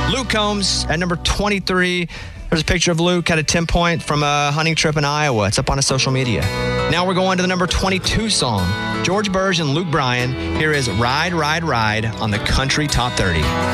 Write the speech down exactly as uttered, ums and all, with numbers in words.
Luke Combs at number twenty-three. There's a picture of Luke at a ten point from a hunting trip in Iowa. It's up on his social media. Now we're going to the number twenty-two song. George Burge and Luke Bryan. Here is Ride, Ride, Ride on the Country Top thirty.